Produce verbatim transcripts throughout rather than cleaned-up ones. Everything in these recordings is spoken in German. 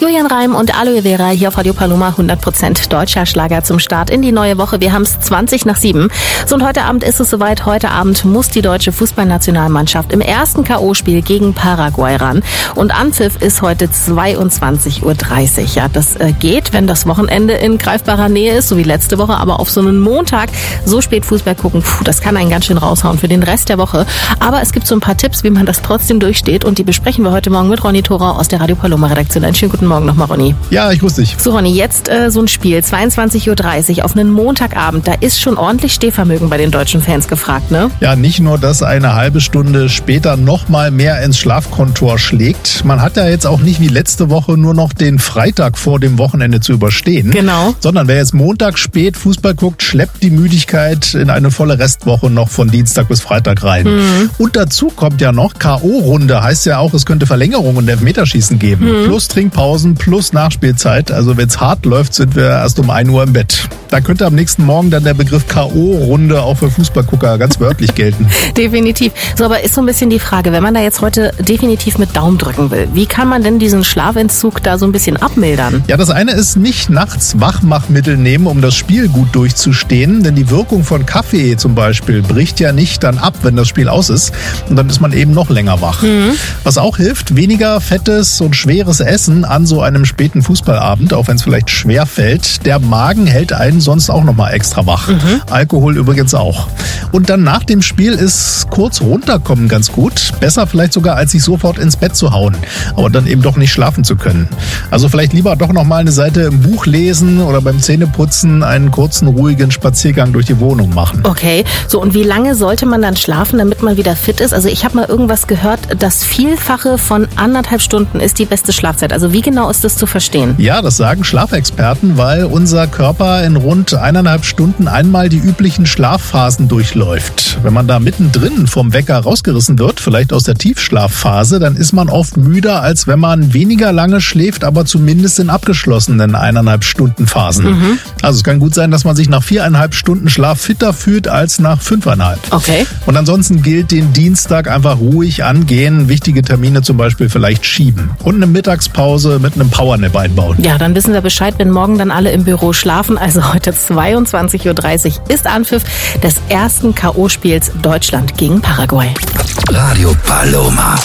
Julian Reim und Aloe Vera hier auf Radio Paloma, hundert Prozent deutscher Schlager zum Start in die neue Woche. Wir haben es zwanzig nach sieben. So, und heute Abend ist es soweit. Heute Abend muss die deutsche Fußballnationalmannschaft im ersten K O-Spiel gegen Paraguay ran. Und Anpfiff ist heute zweiundzwanzig Uhr dreißig. Ja, das äh, geht, wenn das Wochenende in greifbarer Nähe ist, so wie letzte Woche. Aber auf so einen Montag so spät Fußball gucken, puh, das kann einen ganz schön raushauen für den Rest der Woche. Aber es gibt so ein paar Tipps, wie man das trotzdem durchsteht. Und die besprechen wir heute Morgen mit Ronny Thorau aus der Radio Paloma-Redaktion. Einen schönen guten Morgen nochmal, Ronny. Ja, ich grüße dich. So, Ronny, jetzt äh, so ein Spiel, zweiundzwanzig Uhr dreißig auf einen Montagabend. Da ist schon ordentlich Stehvermögen bei den deutschen Fans gefragt, ne? Ja, nicht nur, dass eine halbe Stunde später noch mal mehr ins Schlafkontor schlägt. Man hat ja jetzt auch nicht wie letzte Woche nur noch den Freitag vor dem Wochenende zu überstehen. Genau. Sondern wer jetzt Montag spät Fußball guckt, schleppt die Müdigkeit in eine volle Restwoche noch von Dienstag bis Freitag rein. Mhm. Und dazu kommt ja noch K O-Runde. Heißt ja auch, es könnte Verlängerung und Elfmeterschießen geben. Mhm. Plus Trinkpausen, plus Nachspielzeit. Also wenn es hart läuft, sind wir erst um ein Uhr im Bett. Da könnte am nächsten Morgen dann der Begriff K O-Runde auch für Fußballgucker ganz wörtlich gelten. Definitiv. So, aber ist so ein bisschen die Frage, wenn man da jetzt heute definitiv mit Daumen drücken will, wie kann man denn diesen Schlafentzug da so ein bisschen abmildern? Ja, das eine ist nicht nachts Wachmachmittel nehmen, um das Spiel gut durchzustehen, denn die Wirkung von Kaffee zum Beispiel bricht ja nicht dann ab, wenn das Spiel aus ist, und dann ist man eben noch länger wach. Mhm. Was auch hilft, weniger fettes und schweres Essen an so einem späten Fußballabend, auch wenn es vielleicht schwer fällt. Der Magen hält einen sonst auch noch mal extra wach. Mhm. Alkohol übrigens auch. Und dann nach dem Spiel ist kurz runterkommen ganz gut. Besser vielleicht sogar, als sich sofort ins Bett zu hauen, aber dann eben doch nicht schlafen zu können. Also vielleicht lieber doch noch mal eine Seite im Buch lesen oder beim Zähneputzen einen kurzen, ruhigen Spaziergang durch die Wohnung machen. Okay, so, und wie lange sollte man dann schlafen, damit man wieder fit ist? Also ich habe mal irgendwas gehört, das Vielfache von anderthalb Stunden ist die beste Schlafzeit. Also wie genau ist das zu verstehen? Ja, das sagen Schlafexperten, weil unser Körper in rund eineinhalb Stunden einmal die üblichen Schlafphasen durchläuft. Wenn man da mittendrin vom Wecker rausgerissen wird, vielleicht aus der Tiefschlafphase, dann ist man oft müder, als wenn man weniger lange schläft, aber zumindest in abgeschlossenen eineinhalb Stunden Phasen. Mhm. Also es kann gut sein, dass man sich nach viereinhalb Stunden Schlaf fitter fühlt als nach fünfeinhalb. Okay. Und ansonsten gilt den Dienstag einfach ruhig angehen, wichtige Termine zum Beispiel vielleicht schieben und eine Mittagspause mit einem Powernap einbauen. Ja, dann wissen wir Bescheid, wenn morgen dann alle im Büro schlafen. Also heute zweiundzwanzig Uhr dreißig ist Anpfiff des ersten K O-Spiels Deutschland gegen Paraguay. Radio Paloma.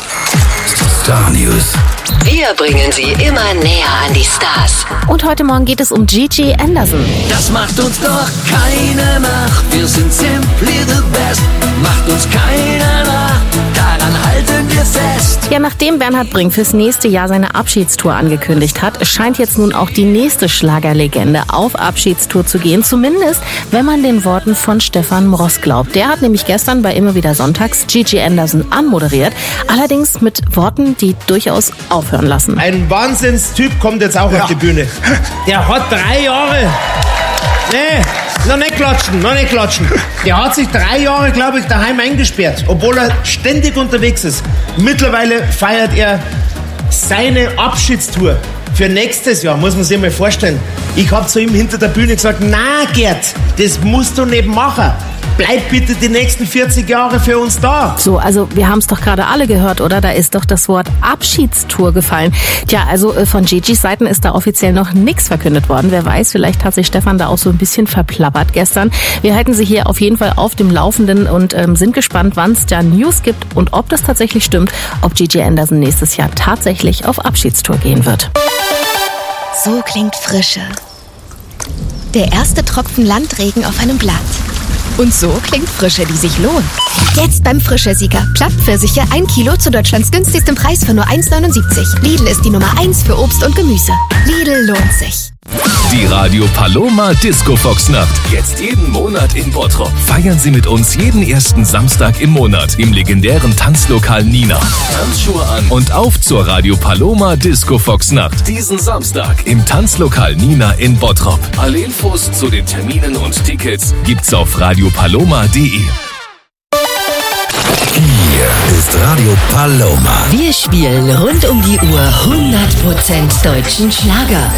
Star News. Wir bringen sie immer näher an die Stars. Und heute Morgen geht es um Gigi Anderson. Das macht uns doch keiner nach. Wir sind simply the best. Macht uns keiner nach. Daran halten wir fest. Ja, nachdem Bernhard Brink fürs nächste Jahr seine Abschiedstour angekündigt hat, scheint jetzt nun auch die nächste Schlagerlegende auf Abschiedstour zu gehen. Zumindest, wenn man den Worten von Stefan Mross glaubt. Der hat nämlich gestern bei Immer wieder Sonntags Gigi Anderson anmoderiert. Allerdings mit Worten, die durchaus aufhören lassen. Ein Wahnsinnstyp kommt jetzt auch ja. auf die Bühne. Der hat drei Jahre... Nee, noch nicht klatschen, noch nicht klatschen. Der hat sich drei Jahre, glaube ich, daheim eingesperrt, obwohl er ständig unterwegs ist. Mittlerweile feiert er seine Abschiedstour für nächstes Jahr, muss man sich mal vorstellen. Ich habe zu ihm hinter der Bühne gesagt, na Gerd, das musst du nicht machen. Bleib bitte die nächsten vierzig Jahre für uns da. So, also wir haben es doch gerade alle gehört, oder? Da ist doch das Wort Abschiedstour gefallen. Tja, also von Gigis Seiten ist da offiziell noch nichts verkündet worden. Wer weiß, vielleicht hat sich Stefan da auch so ein bisschen verplappert gestern. Wir halten Sie hier auf jeden Fall auf dem Laufenden und ähm, sind gespannt, wann es da News gibt und ob das tatsächlich stimmt, ob Gigi Anderson nächstes Jahr tatsächlich auf Abschiedstour gehen wird. So klingt Frische. Der erste Tropfen Landregen auf einem Blatt. Und so klingt Frische, die sich lohnt. Jetzt beim Frische-Sieger. Plattpfirsiche ein Kilo zu Deutschlands günstigstem Preis für nur eins Komma neunundsiebzig. Lidl ist die Nummer eins für Obst und Gemüse. Lidl lohnt sich. Die Radio Paloma Disco Fox Nacht. Jetzt jeden Monat in Bottrop. Feiern Sie mit uns jeden ersten Samstag im Monat im legendären Tanzlokal Nina. Tanzschuhe an und auf zur Radio Paloma Disco Fox Nacht. Diesen Samstag im Tanzlokal Nina in Bottrop. Alle Infos zu den Terminen und Tickets gibt's auf radiopaloma punkt de. Hier ist Radio Paloma. Wir spielen rund um die Uhr hundert Prozent deutschen Schlager.